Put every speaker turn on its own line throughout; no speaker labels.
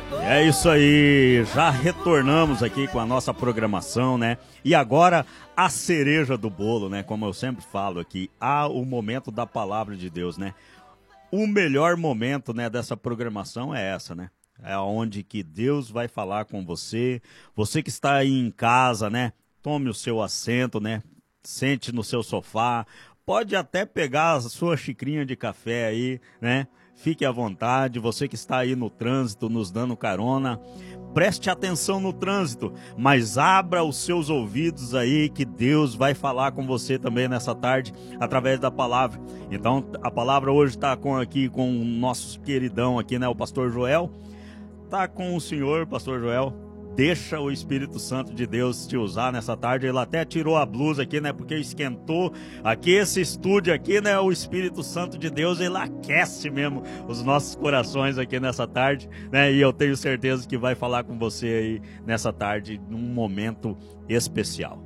É isso aí, já retornamos aqui com a nossa programação, né? E agora a cereja do bolo, né? Como eu sempre falo aqui, há o momento da palavra de Deus, né? O melhor momento, né, dessa programação é essa, né? É onde que Deus vai falar com você. Você que está aí em casa, né? Tome o seu assento, né? Sente no seu sofá. Pode até pegar a sua xicrinha de café aí, né? Fique à vontade. Você que está aí no trânsito, nos dando carona, preste atenção no trânsito, mas abra os seus ouvidos aí que Deus vai falar com você também nessa tarde através da palavra. Então a palavra hoje está aqui com o nosso queridão aqui, né, o pastor Joel. Tá com o senhor, pastor Joel. Deixa o Espírito Santo de Deus te usar nessa tarde. Ele até tirou a blusa aqui, né? Porque esquentou aqui esse estúdio aqui, né? O Espírito Santo de Deus, ele aquece mesmo os nossos corações aqui nessa tarde, né? E eu tenho certeza que vai falar com você aí nessa tarde, num momento especial.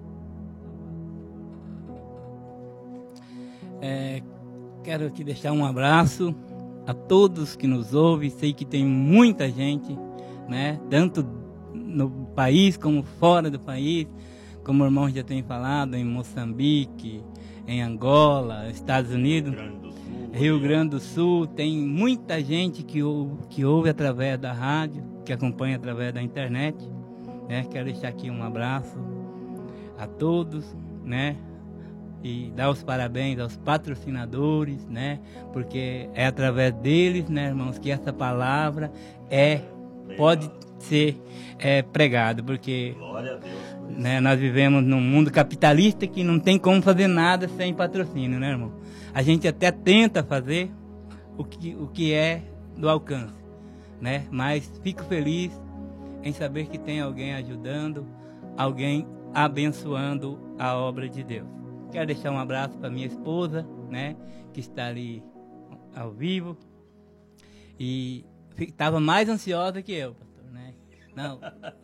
Quero aqui deixar um abraço a todos que nos ouvem. Sei que tem muita gente, né? Tanto no país como fora do país, como o irmão já tem falado, em Moçambique, em Angola, Estados Unidos, Rio Grande do Sul. Tem muita gente que ouve através da rádio, que acompanha através da internet, né? Quero deixar aqui um abraço a todos, né? E dar os parabéns aos patrocinadores, né? Porque é através deles, né, irmãos, que essa palavra pode ser pregado, porque né, nós vivemos num mundo capitalista que não tem como fazer nada sem patrocínio, né, irmão? A gente até tenta fazer o que é do alcance, né? Mas fico feliz em saber que tem alguém ajudando, alguém abençoando a obra de Deus. Quero deixar um abraço para minha esposa, né, que está ali ao vivo e estava mais ansiosa que eu, pastor, né? Não,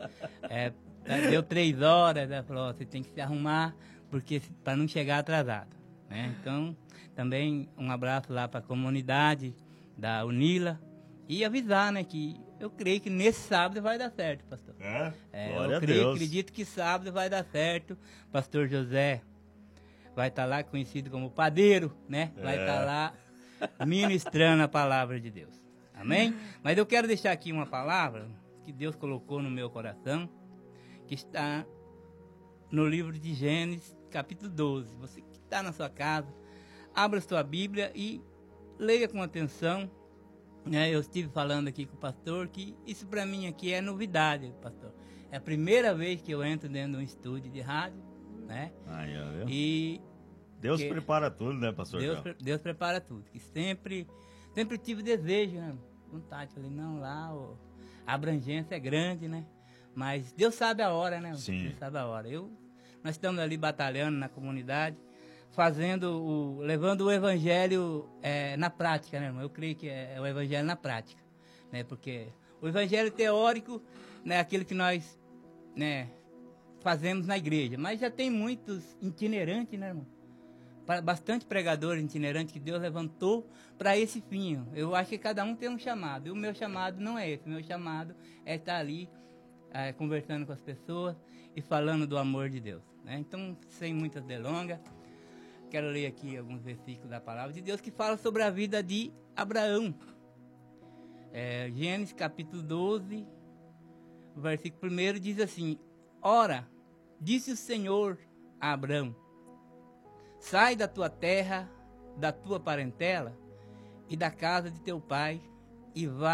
deu 3 horas, ela falou, você tem que se arrumar para não chegar atrasado, né? Então, também um abraço lá para a comunidade da Unila e avisar, né, que eu creio que nesse sábado vai dar certo, pastor. Acredito que sábado vai dar certo. Pastor José vai estar lá, conhecido como padeiro, né? Vai estar lá ministrando a palavra de Deus. Amém? Mas eu quero deixar aqui uma palavra que Deus colocou no meu coração, que está no livro de Gênesis, capítulo 12. Você que está na sua casa, abra sua Bíblia e leia com atenção. Eu estive falando aqui com o pastor que isso para mim aqui é novidade, pastor. É a primeira vez que eu entro dentro de um estúdio de rádio, né? E
Deus prepara tudo, né, pastor?
Deus prepara tudo. Que sempre tive desejo, né? Vontade. Falei, não, lá a abrangência é grande, né? Mas Deus sabe a hora, né?
Sim.
Deus sabe a hora. Nós estamos ali batalhando na comunidade, levando o evangelho na prática, né, irmão? Eu creio que é o evangelho na prática, né? Porque o evangelho teórico, né, aquilo que nós, né, fazemos na igreja, mas já tem muitos itinerantes, né, irmão? Bastante pregadores itinerantes que Deus levantou para esse fim. Eu acho que cada um tem um chamado, e o meu chamado não é esse. O meu chamado é estar ali conversando com as pessoas e falando do amor de Deus, né? Então, sem muitas delongas, quero ler aqui alguns versículos da palavra de Deus que fala sobre a vida de Abraão. Gênesis capítulo 12, versículo 1 diz assim: Ora, disse o Senhor a Abraão, sai da tua terra, da tua parentela e da casa de teu pai e vá